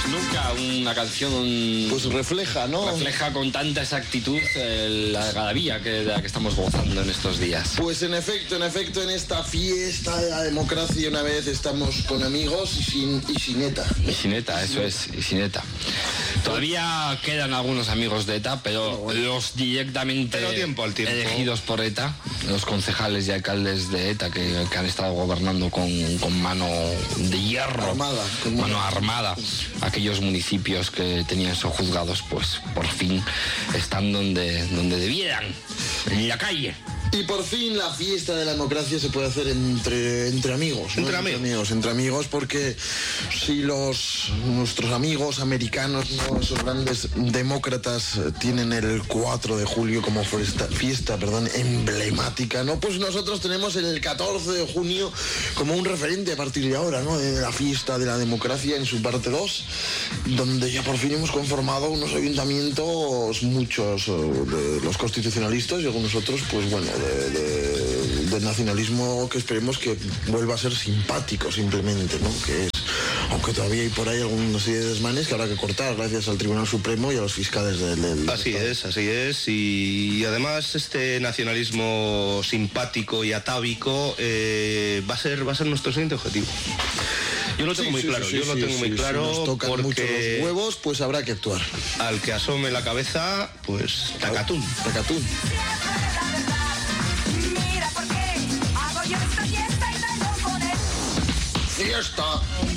Nunca una canción pues refleja, ¿no? Refleja con tanta exactitud la algarabía de la que estamos gozando en estos días. Pues en efecto, en esta fiesta de la democracia una vez estamos con amigos y sin ETA. Y sin ETA, eso es, y sin ETA. Todavía quedan algunos amigos de ETA, pero los directamente elegidos por ETA, los concejales y alcaldes de ETA que han estado gobernando con mano de hierro, mano armada, aquellos municipios que tenían sojuzgados, pues por fin están donde debieran, en la calle. Y por fin la fiesta de la democracia se puede hacer entre amigos, ¿no? Entre amigos, porque si nuestros amigos americanos, ¿no? Esos grandes demócratas tienen el 4 de julio como fiesta emblemática, ¿no? Pues nosotros tenemos el 14 de junio como un referente a partir de ahora, ¿no? De la fiesta de la democracia en su parte 2, donde ya por fin hemos conformado unos ayuntamientos, muchos de los constitucionalistas y algunos otros, pues bueno, del nacionalismo, que esperemos que vuelva a ser simpático simplemente, ¿no? Que es, aunque todavía hay por ahí alguna serie de desmanes que habrá que cortar gracias al Tribunal Supremo y a los fiscales del Así es, y además este nacionalismo simpático y atávico va a ser nuestro siguiente objetivo. Yo lo tengo muy claro, Si nos tocan mucho los huevos, pues habrá que actuar. Al que asome la cabeza, pues tacatún. ¡Fiesta!